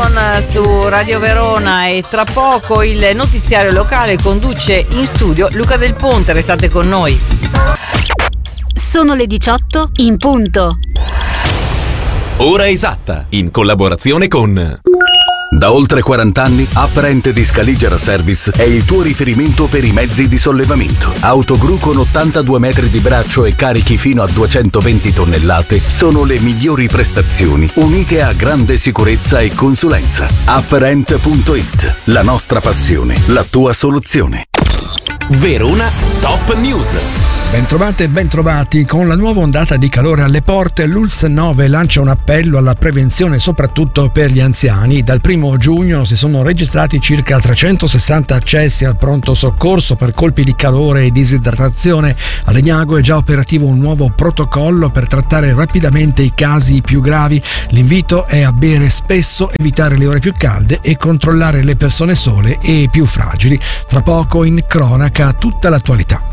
su Radio Verona e tra poco il notiziario locale. Conduce in studio Luca Del Ponte, restate con noi. Sono le 18 in punto. Ora esatta, in collaborazione con... Da oltre 40 anni, Apparent di Scaligera Service è il tuo riferimento per i mezzi di sollevamento. Autogru con 82 metri di braccio e carichi fino a 220 tonnellate sono le migliori prestazioni, unite a grande sicurezza e consulenza. Apparent.it, la nostra passione, la tua soluzione. Verona Top News. Bentrovate e bentrovati. Con la nuova ondata di calore alle porte, l'ULSS 9 lancia un appello alla prevenzione soprattutto per gli anziani. Dal 1 giugno si sono registrati circa 360 accessi al pronto soccorso per colpi di calore e disidratazione. A Legnago è già operativo un nuovo protocollo per trattare rapidamente i casi più gravi. L'invito è a bere spesso, evitare le ore più calde e controllare le persone sole e più fragili. Tra poco in cronaca tutta l'attualità.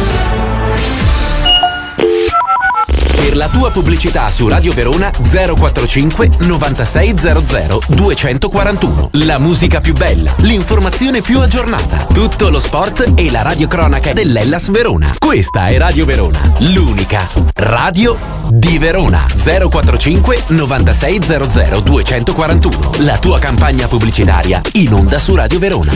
Per la tua pubblicità su Radio Verona 045 9600 241. La musica più bella, l'informazione più aggiornata, tutto lo sport e la radiocronaca dell'Hellas Verona. Questa è Radio Verona, l'unica radio di Verona. 045 9600 241. La tua campagna pubblicitaria in onda su Radio Verona.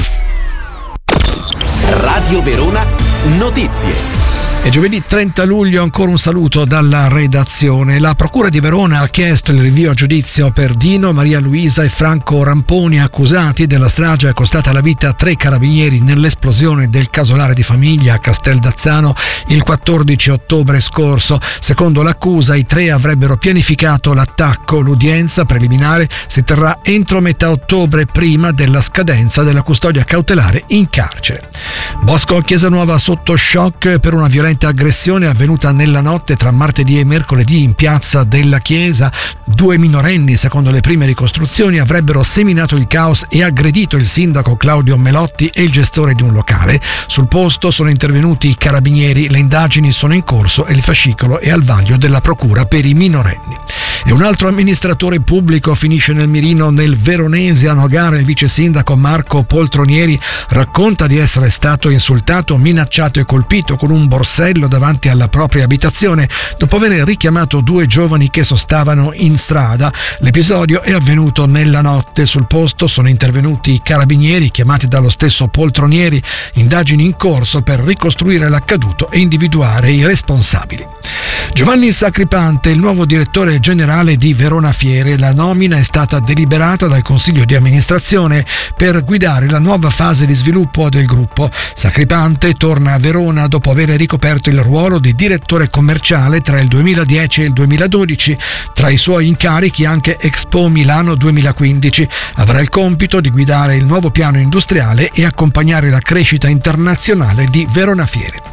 Radio Verona Notizie. E giovedì 30 luglio ancora un saluto dalla redazione. La Procura di Verona ha chiesto il rinvio a giudizio per Dino, Maria Luisa e Franco Ramponi, accusati della strage costata la vita a 3 carabinieri nell'esplosione del casolare di famiglia a Casteldazzano il 14 ottobre scorso. Secondo l'accusa, i 3 avrebbero pianificato l'attacco. L'udienza preliminare si terrà entro metà ottobre, prima della scadenza della custodia cautelare in carcere. Bosco Chiesa Nuova sotto shock per una violenta aggressione avvenuta nella notte tra martedì e mercoledì in piazza della Chiesa. 2 minorenni, secondo le prime ricostruzioni, avrebbero seminato il caos e aggredito il sindaco Claudio Melotti e il gestore di un locale. Sul posto sono intervenuti i carabinieri, le indagini sono in corso e il fascicolo è al vaglio della procura per i minorenni. E un altro amministratore pubblico finisce nel mirino nel veronese. A Nogara il vice sindaco Marco Poltronieri racconta di essere stato insultato, minacciato e colpito con un borsello davanti alla propria abitazione dopo aver richiamato 2 giovani che sostavano in strada. L'episodio è avvenuto nella notte. Sul posto sono intervenuti i carabinieri chiamati dallo stesso Poltronieri, indagini in corso per ricostruire l'accaduto e individuare i responsabili. Giovanni Sacripante, il nuovo direttore generale di Verona Fiere. La nomina è stata deliberata dal Consiglio di amministrazione per guidare la nuova fase di sviluppo del gruppo. Sacripante torna a Verona dopo aver ricoperto il ruolo di direttore commerciale tra il 2010 e il 2012. Tra i suoi incarichi anche Expo Milano 2015. Avrà il compito di guidare il nuovo piano industriale e accompagnare la crescita internazionale di Verona Fiere.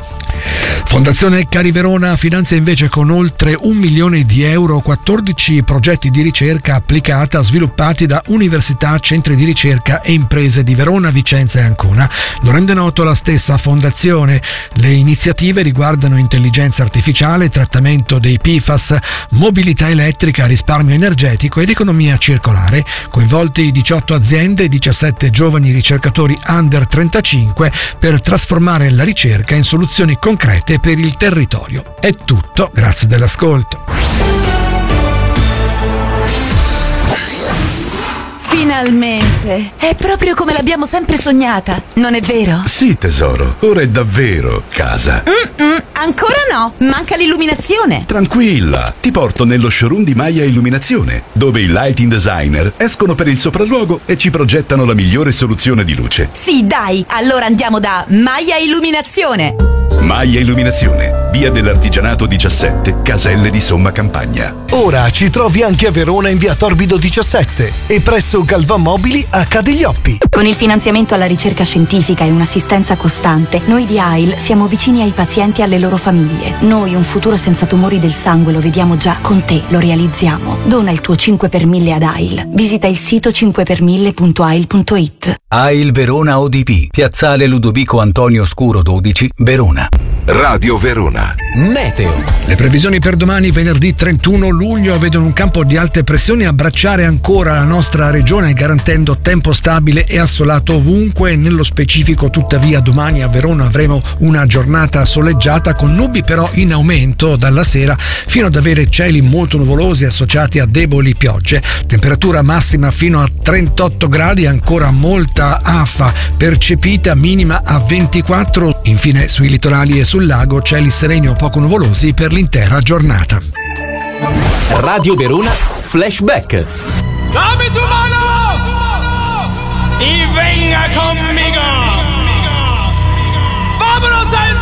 Fondazione Cari Verona finanzia invece con oltre 1 milione di euro 14 progetti di ricerca applicata sviluppati da università, centri di ricerca e imprese di Verona, Vicenza e Ancona. Lo rende noto la stessa fondazione. Le iniziative riguardano intelligenza artificiale, trattamento dei PFAS, mobilità elettrica, risparmio energetico ed economia circolare. Coinvolti 18 aziende e 17 giovani ricercatori under 35 per trasformare la ricerca in soluzioni concrete per il territorio. È tutto, grazie dell'ascolto. Finalmente! È proprio come l'abbiamo sempre sognata, non è vero? Sì, tesoro, ora è davvero casa. Ancora no, manca l'illuminazione. Tranquilla, ti porto nello showroom di Maya Illuminazione, dove i lighting designer escono per il sopralluogo e ci progettano la migliore soluzione di luce. Sì, dai, allora andiamo da Maya Illuminazione. Maya Illuminazione, via dell'Artigianato 17, Caselle di Somma Campagna. Ora ci trovi anche a Verona in via Torbido 17 e presso Galvan Mobili a Cadeglioppi. Con il finanziamento alla ricerca scientifica e un'assistenza costante, noi di AIL siamo vicini ai pazienti e alle loro famiglie. Noi un futuro senza tumori del sangue lo vediamo già, con te lo realizziamo. Dona il tuo 5 per 1000 ad AIL. Visita il sito 5per1000.ail.it. AIL Verona ODP, Piazzale Ludovico Antonio Scuro 12, Verona. Radio Verona. Meteo. Le previsioni per domani, venerdì 31 luglio, vedono un campo di alte pressioni abbracciare ancora la nostra regione, garantendo tempo stabile e assolato ovunque. Nello specifico, tuttavia, domani a Verona avremo una giornata soleggiata con nubi però in aumento dalla sera fino ad avere cieli molto nuvolosi associati a deboli piogge. Temperatura massima fino a 38 gradi, ancora molta afa percepita, minima a 24. Infine sui litorali e sul lago cieli sereni o poco nuvolosi per l'intera giornata. Radio Verona Flashback. Dame tu mano y venga conmigo.